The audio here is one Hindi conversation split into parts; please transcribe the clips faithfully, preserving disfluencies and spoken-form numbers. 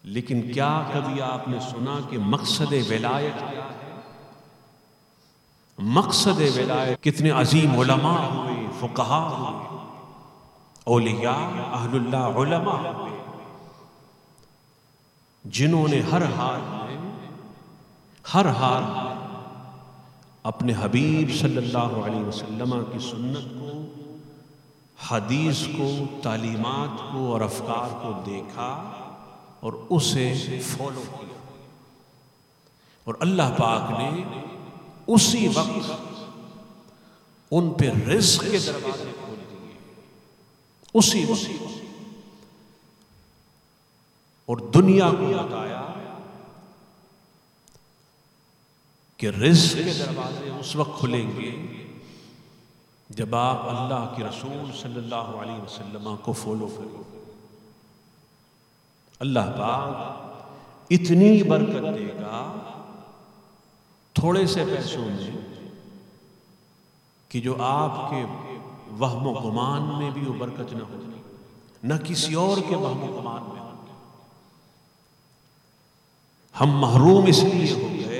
लेकिन क्या कभी आपने सुना कि मकसद विलायत क्या है? मकसद विलायत कितने अजीम उलमा हुए, फुकहा हुए, औलिया अहलुल्लाह उलमा हुए, जिन्होंने हर हाल में हर हाल में अपने हबीब सल्लल्लाहु अलैहि वसल्लम की सुन्नत को, हदीस को, तालीमात को और अफकार को देखा और उसे फॉलो किया। और अल्लाह पाक ने उसी वक्त उन पे रिज़्क़ के दरवाजे खोल दिए, उसी वक्त, और दुनिया को बताया कि रिज़्क़ के दरवाजे उस वक्त खुलेंगे जब आप अल्लाह के रसूल सल्लल्लाहु अलैहि वसल्लम को फॉलो करोगे। अल्लाह पाक इतनी बरकत देगा थोड़े से पैसों में कि जो आपके वहम गुमान में भी वो बरकत न हो, न किसी और के वहम गुमान में। हम महरूम इसलिए हो गए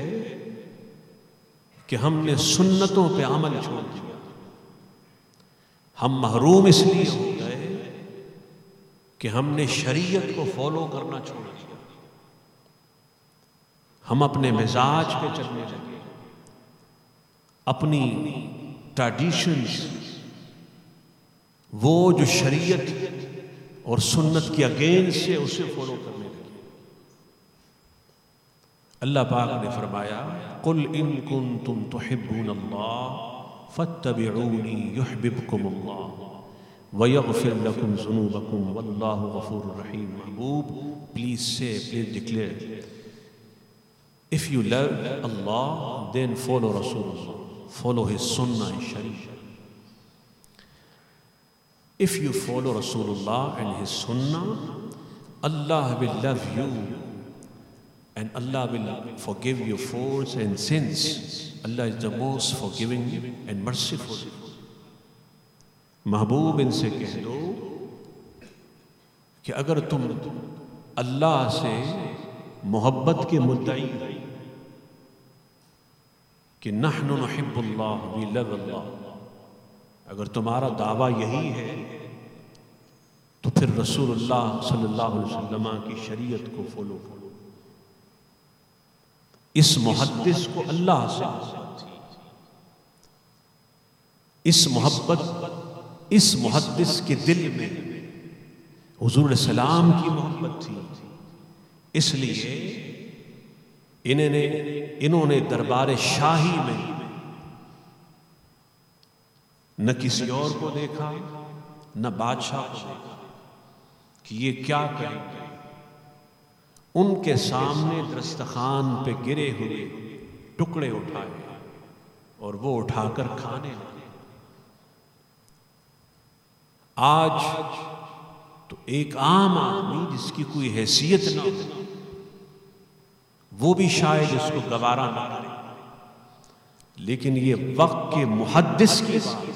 कि हमने सुन्नतों पे अमल छोड़ दिया। हम महरूम इसलिए हो गए कि हमने शरीयत को फॉलो करना छोड़ दिया। हम अपने मिजाज पे चलने लगे, अपनी ट्रेडिशंस, वो जो शरीयत और सुन्नत के अगेंस्ट से उसे फॉलो करने लगे। अल्लाह पाक ने फरमाया, कुल इन कुंतुम तुहिब्बूनल्लाह फत्तबिऊनी युहिब्बुकुमुल्लाह व यग़फिर लकुम ज़ुनूबकुम वल्लाहु गफ़ूरुर रहीम। महबूब, प्लीज से, please declare, if you love Allah, then follow Rasulullah, follow his sunnah and sharia. If you follow Rasulullah and his sunnah, Allah will love you and Allah will forgive your faults and sins. Allah is the most forgiving and merciful. महबूब, इनसे कह दो कि अगर तुम अल्लाह से मोहब्बत के मुद्दई कि नहनु नुहिब्बुल्लाह, वी लव अल्लाह, अगर तुम्हारा दावा यही है तो फिर रसूलुल्लाह सल्लल्लाहु अलैहि वसल्लम की शरीयत को फॉलो करो। इस मुहद्दिस को अल्लाह से मोहब्बत थी, इस मोहब्बत इस मुहद्दिस के दिल में हुजूर सलाम की मोहब्बत थी, इसलिए इन्होंने इन्होंने दरबार शाही में न किसी और को देखा, न बादशाह को देखा कि ये क्या करेंगे। उनके सामने दस्तरखान पे गिरे हुए टुकड़े उठाए और वो उठाकर खाने लगे। आज तो एक आम आदमी जिसकी कोई हैसियत ना हो, वो भी शायद इसको गवारा ना करे, लेकिन ये वक्त के मुहद्दिस की बात,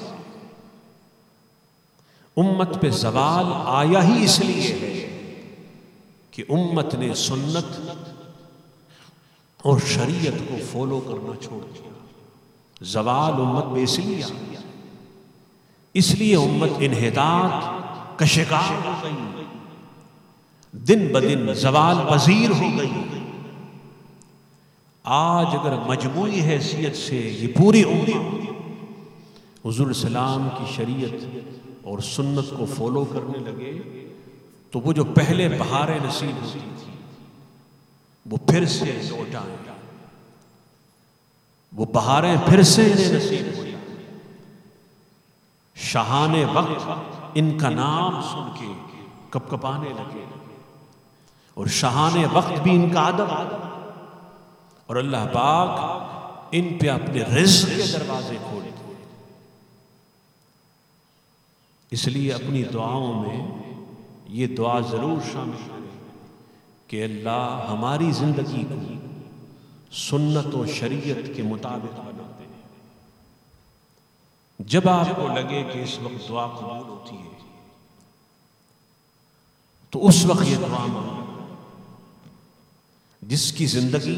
उम्मत पे ज़वाल आया ही इसलिए है कि उम्मत ने सुन्नत और शरीयत को फॉलो करना छोड़ दिया। ज़वाल उम्मत पे इसलिए आया, इसलिए उम्मत इन्हिदात का शिकार हो गई, दिन ब दिन ज़वाल पजीर हो गई। आज अगर मजमूई हैसियत से ये पूरी उम्मत हुजूर सलाम की शरीयत और सुन्नत को फॉलो करने लगे तो वो जो पहले बहारें नसीब होती थी वो फिर से लौट आए, वो बहारें फिर से इन्हें नसीब हुई। शाहाने वक्त इनका नाम सुन के कपकपाने लगे और शाहाने वक्त भी इनका अदब, और अल्लाह पाक इन पे अपने रिज़्क़ के दरवाजे खोल दिए। इसलिए अपनी दुआओं में ये दुआ जरूर शामिल करें कि अल्लाह हमारी जिंदगी को सुन्नत और शरीयत के मुताबिक बना दे। जब आपको लगे कि इस वक्त दुआ कबूल होती है तो उस वक्त ये दुआ मांगो जिसकी जिंदगी